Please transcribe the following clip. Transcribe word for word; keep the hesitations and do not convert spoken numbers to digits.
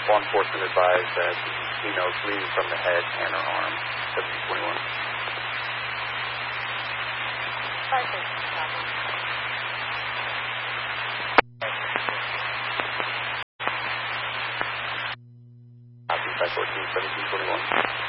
Law enforcement advised that female's bleeding from the head and her arm. seventeen twenty-one. five thirteen, copy. Copy, five fourteen, seventeen twenty-one.